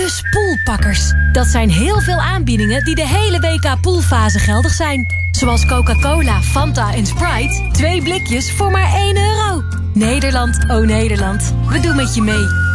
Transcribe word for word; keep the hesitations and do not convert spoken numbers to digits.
De Spoelpakkers. Dat zijn heel veel aanbiedingen die de hele W K poolfase geldig zijn. Zoals Coca-Cola, Fanta en Sprite. Twee blikjes voor maar één euro. Nederland, oh Nederland. We doen met je mee.